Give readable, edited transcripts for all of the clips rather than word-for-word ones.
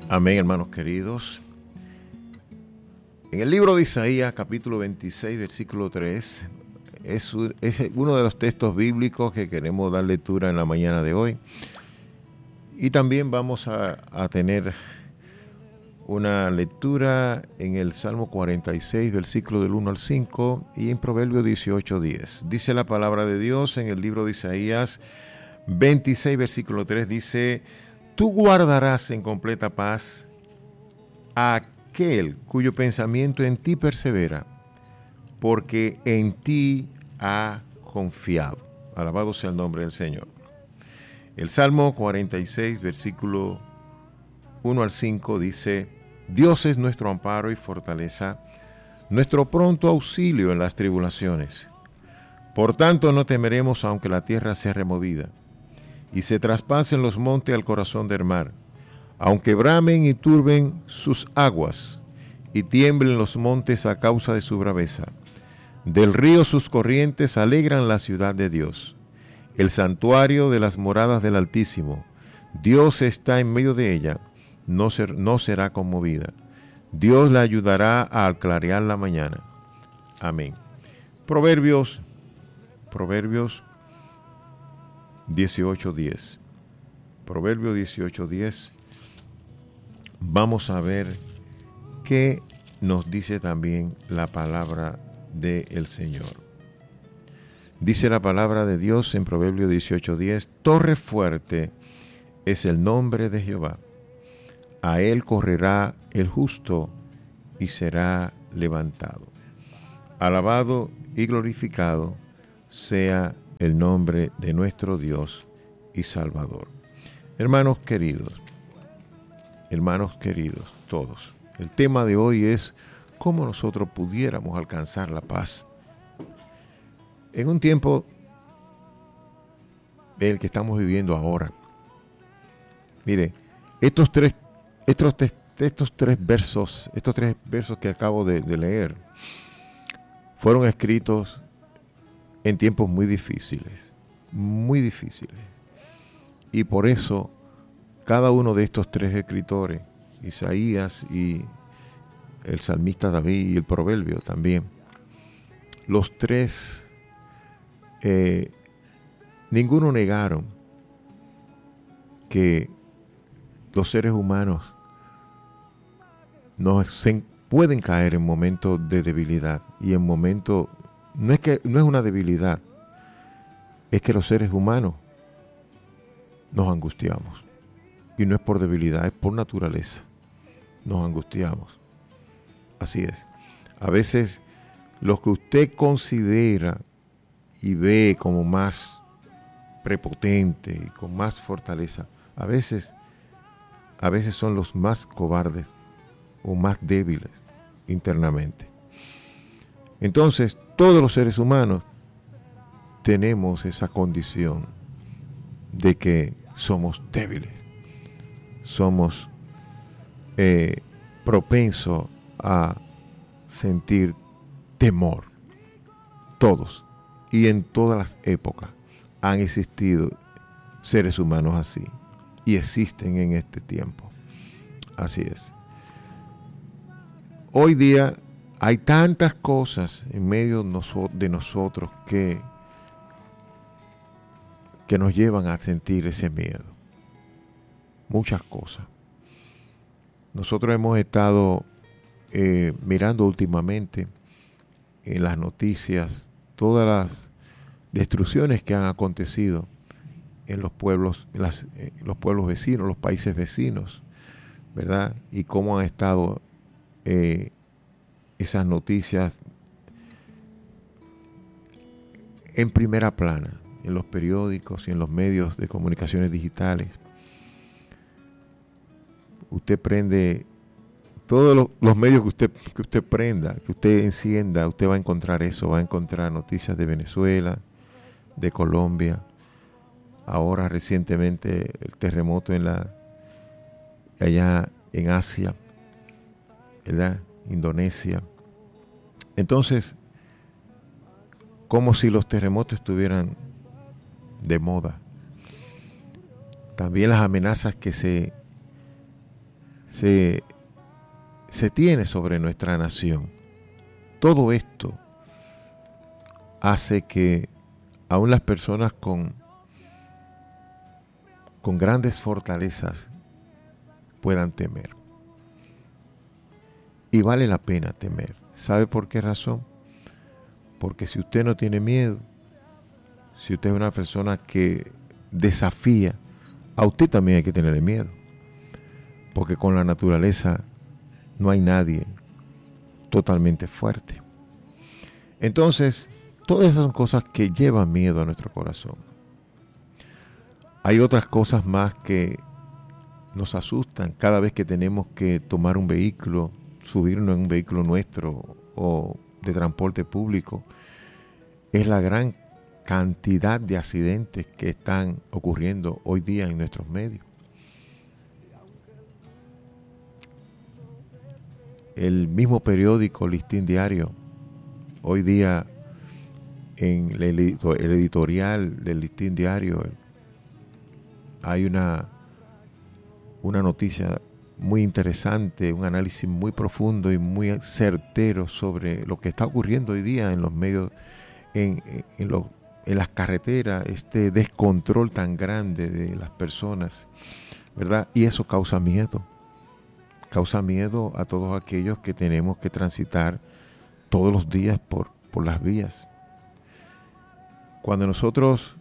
Amén, hermanos queridos. En el libro de Isaías, capítulo 26, versículo 3, es uno de los textos bíblicos que queremos dar lectura en la mañana de hoy. Y también vamos a tener una lectura en el Salmo 46, versículo del 1 al 5, y en Proverbios 18, 10. Dice la palabra de Dios en el libro de Isaías 26, versículo 3, dice: Tú guardarás en completa paz a aquel cuyo pensamiento en ti persevera, porque en ti ha confiado. Alabado sea el nombre del Señor. El Salmo 46, versículo 1 al 5 dice: Dios es nuestro amparo y fortaleza, nuestro pronto auxilio en las tribulaciones. Por tanto no temeremos aunque la tierra sea removida y se traspasen los montes al corazón del mar, aunque bramen y turben sus aguas y tiemblen los montes a causa de su braveza. Del río sus corrientes alegran la ciudad de Dios, el santuario de las moradas del Altísimo. Dios está en medio de ella, no será conmovida. Dios la ayudará a clarear la mañana. Amén. Proverbios 18:10. Proverbios 18:10. Vamos a ver qué nos dice también la palabra del Señor. Dice la palabra de Dios en Proverbios 18:10: Torre fuerte es el nombre de Jehová. A él correrá el justo y será levantado. Alabado y glorificado sea el nombre de nuestro Dios y Salvador. Hermanos queridos, todos, el tema de hoy es cómo nosotros pudiéramos alcanzar la paz. En un tiempo el que estamos viviendo ahora. Mire, estos tres versos que acabo de leer fueron escritos en tiempos muy difíciles. Y por eso cada uno de estos tres escritores, Isaías y el salmista David y el proverbio también, los tres, ninguno negaron que los seres humanos pueden caer en momentos de debilidad, y en momentos, no es una debilidad, es que los seres humanos nos angustiamos, y no es por debilidad, es por naturaleza, nos angustiamos. Así es. A veces lo que usted considera y ve como más prepotente y con más fortaleza, a veces son los más cobardes o más débiles internamente. Entonces, todos los seres humanos tenemos esa condición de que somos débiles, somos propensos a sentir temor. Todos y en todas las épocas han existido seres humanos así y existen en este tiempo. Así es. Hoy día hay tantas cosas en medio de nosotros que nos llevan a sentir ese miedo. Muchas cosas. Nosotros hemos estado mirando últimamente en las noticias todas las destrucciones que han acontecido en los pueblos, los pueblos vecinos, los países vecinos, ¿verdad? Y cómo han estado esas noticias en primera plana, en los periódicos y en los medios de comunicaciones digitales. Usted prende todos los medios que usted prenda, que usted encienda, usted va a encontrar eso, va a encontrar noticias de Venezuela, de Colombia, ahora recientemente el terremoto allá en Asia, ¿verdad? Indonesia. Entonces, como si los terremotos estuvieran de moda. También las amenazas que se se tiene sobre nuestra nación. Todo esto hace que aún las personas con grandes fortalezas puedan temer. Y vale la pena temer. ¿Sabe por qué razón? Porque si usted no tiene miedo, si usted es una persona que desafía, a usted también hay que tenerle miedo. Porque con la naturaleza no hay nadie totalmente fuerte. Entonces, todas esas son cosas que llevan miedo a nuestro corazón. Hay otras cosas más que nos asustan cada vez que tenemos que tomar un vehículo, subirnos en un vehículo nuestro o de transporte público. Es la gran cantidad de accidentes que están ocurriendo hoy día en nuestros medios. El mismo periódico Listín Diario, hoy día en el editorial del Listín Diario hay una noticia muy interesante, un análisis muy profundo y muy certero sobre lo que está ocurriendo hoy día en los medios, en las carreteras, este descontrol tan grande de las personas, ¿verdad? Y eso causa miedo a todos aquellos que tenemos que transitar todos los días por las vías. Cuando nosotros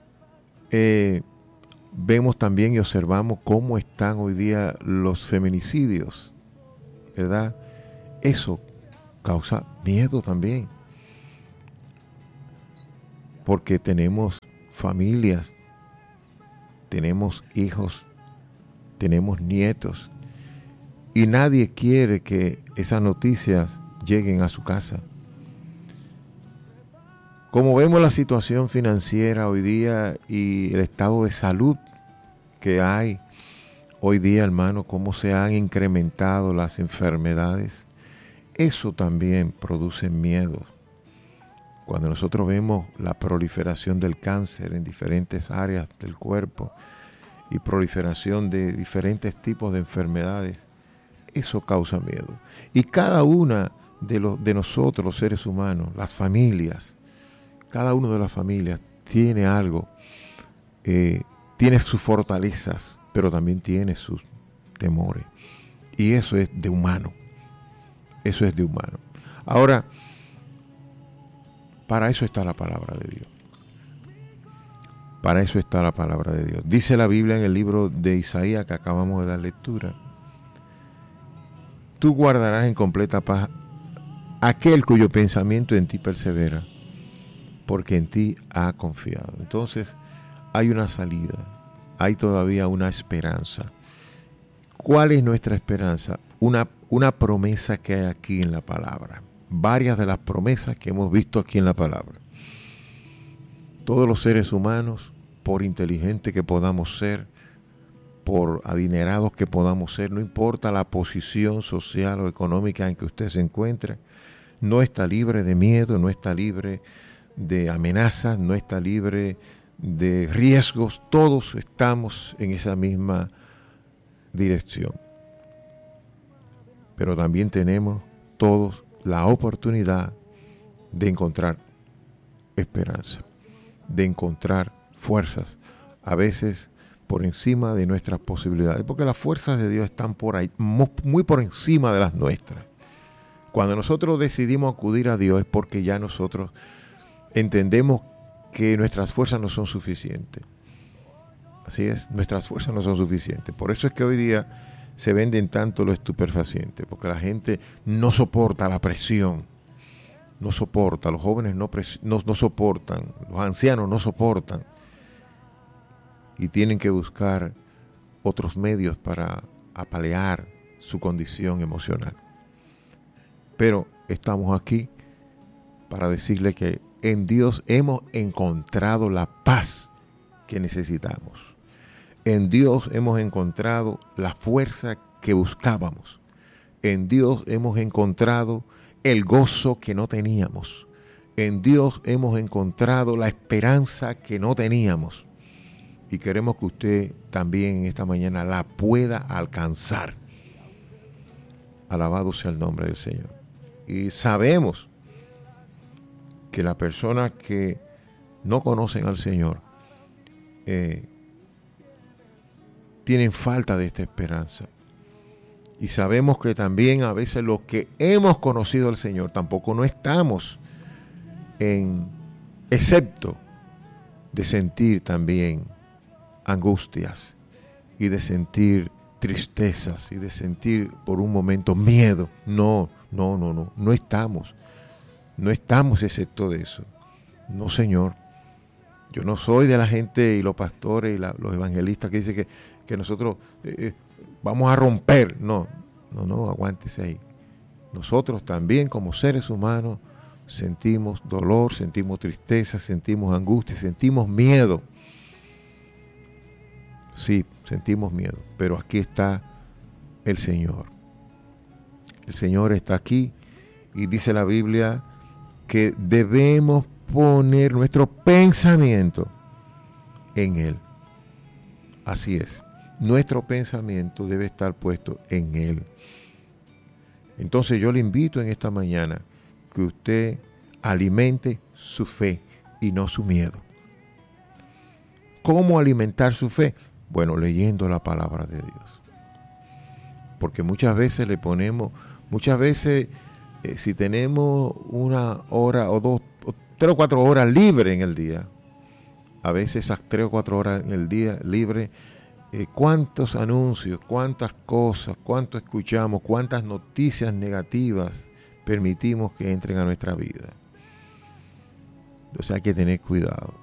vemos también y observamos cómo están hoy día los feminicidios, ¿verdad? Eso causa miedo también. Porque tenemos familias, tenemos hijos, tenemos nietos, y nadie quiere que esas noticias lleguen a su casa. Como vemos la situación financiera hoy día y el estado de salud que hay hoy día, hermano, cómo se han incrementado las enfermedades, eso también produce miedo. Cuando nosotros vemos la proliferación del cáncer en diferentes áreas del cuerpo y proliferación de diferentes tipos de enfermedades, eso causa miedo. Y cada una de nosotros, los seres humanos, las familias, cada una de las familias tiene algo, tiene sus fortalezas, pero también tiene sus temores. Y eso es de humano. Eso es de humano. Ahora, para eso está la palabra de Dios. Para eso está la palabra de Dios. Dice la Biblia en el libro de Isaías que acabamos de dar lectura: tú guardarás en completa paz aquel cuyo pensamiento en ti persevera, porque en ti ha confiado. Entonces, hay una salida, hay todavía una esperanza. ¿Cuál es nuestra esperanza? Una promesa que hay aquí en la palabra. Varias de las promesas que hemos visto aquí en la palabra. Todos los seres humanos, por inteligentes que podamos ser, por adinerados que podamos ser, no importa la posición social o económica en que usted se encuentre, no está libre de miedo, no está libre de amenazas, no está libre de riesgos. Todos estamos en esa misma dirección. Pero también tenemos todos la oportunidad de encontrar esperanza, de encontrar fuerzas, a veces por encima de nuestras posibilidades, porque las fuerzas de Dios están por ahí, muy por encima de las nuestras. Cuando nosotros decidimos acudir a Dios es porque ya nosotros entendemos que nuestras fuerzas no son suficientes. Así es, nuestras fuerzas no son suficientes. Por eso es que hoy día se venden tanto los estupefacientes, porque la gente no soporta la presión, no soporta, los jóvenes no soportan, los ancianos no soportan, y tienen que buscar otros medios para apalear su condición emocional. Pero estamos aquí para decirle que en Dios hemos encontrado la paz que necesitamos. En Dios hemos encontrado la fuerza que buscábamos. En Dios hemos encontrado el gozo que no teníamos. En Dios hemos encontrado la esperanza que no teníamos. Y queremos que usted también en esta mañana la pueda alcanzar. Alabado sea el nombre del Señor. Y sabemos que las personas que no conocen al Señor tienen falta de esta esperanza. Y sabemos que también a veces los que hemos conocido al Señor tampoco no estamos excepto de sentir también angustias y de sentir tristezas y de sentir por un momento miedo. No estamos. No estamos excepto de eso. No, Señor. Yo no soy de la gente y los pastores y los evangelistas que dicen que nosotros vamos a romper. No, aguántese ahí. Nosotros también como seres humanos sentimos dolor, sentimos tristeza, sentimos angustia, sentimos miedo. Sí, sentimos miedo, pero aquí está el Señor. El Señor está aquí y dice la Biblia que debemos poner nuestro pensamiento en Él. Así es. Nuestro pensamiento debe estar puesto en Él. Entonces yo le invito en esta mañana que usted alimente su fe y no su miedo. ¿Cómo alimentar su fe? Bueno, leyendo la palabra de Dios. Porque muchas veces si tenemos 1 hora o 2, 3 o 4 horas libres en el día, a veces esas 3 o 4 horas en el día libre, cuántos anuncios, cuántas cosas, cuánto escuchamos, cuántas noticias negativas permitimos que entren a nuestra vida. Entonces hay que tener cuidado.